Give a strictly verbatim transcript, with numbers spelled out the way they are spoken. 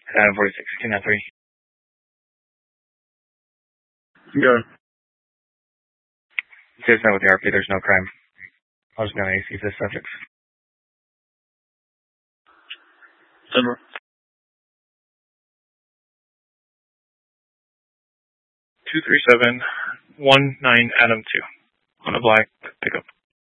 Adam forty-six, Q nine three. Go. Says no with the R P, there's no crime. I was going to A C this subject. Denver. two three seven one nine Adam two. On a black pickup.